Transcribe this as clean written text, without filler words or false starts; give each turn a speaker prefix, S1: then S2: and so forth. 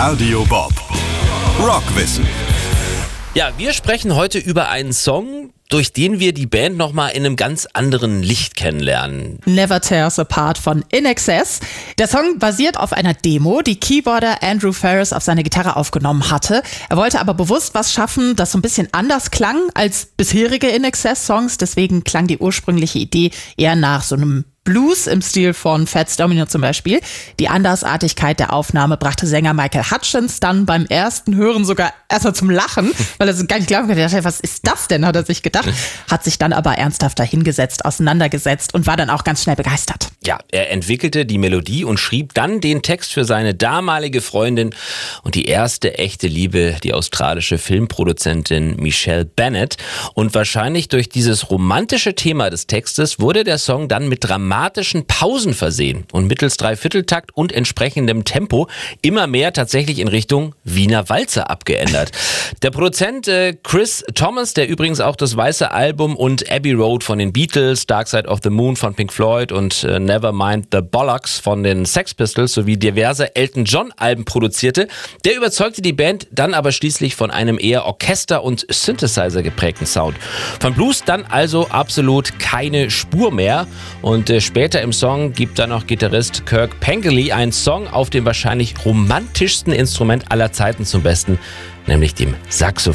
S1: Radio Bob. Rockwissen.
S2: Ja, wir sprechen heute über einen Song, durch den wir die Band nochmal in einem ganz anderen Licht kennenlernen.
S3: Never Tear Us Apart von INXS. Der Song basiert auf einer Demo, die Keyboarder Andrew Ferris auf seine Gitarre aufgenommen hatte. Er wollte aber bewusst was schaffen, das so ein bisschen anders klang als bisherige INXS-Songs. Deswegen klang die ursprüngliche Idee eher nach so einem Blues im Stil von Fats Domino zum Beispiel. Die Andersartigkeit der Aufnahme brachte Sänger Michael Hutchence dann beim ersten Hören sogar erstmal zum Lachen, weil er so gar nicht glauben konnte. Er dachte, was ist das denn, hat er sich gedacht. Hat sich dann aber ernsthafter hingesetzt, auseinandergesetzt und war dann auch ganz schnell begeistert.
S2: Ja, er entwickelte die Melodie und schrieb dann den Text für seine damalige Freundin und die erste echte Liebe, die australische Filmproduzentin Michelle Bennett. Und wahrscheinlich durch dieses romantische Thema des Textes wurde der Song dann mit dramatischen Pausen versehen und mittels Dreivierteltakt und entsprechendem Tempo immer mehr tatsächlich in Richtung Wiener Walzer abgeändert. Der Produzent Chris Thomas, der übrigens auch das Weiße Album und Abbey Road von den Beatles, Dark Side of the Moon von Pink Floyd und Nevermind the Bollocks von den Sex Pistols sowie diverse Elton John Alben produzierte, der überzeugte die Band dann aber schließlich von einem eher Orchester- und Synthesizer geprägten Sound. Von Blues dann also absolut keine Spur mehr und später im Song gibt dann noch Gitarrist Kirk Pengilly einen Song auf dem wahrscheinlich romantischsten Instrument aller Zeiten zum Besten, nämlich dem Saxophon.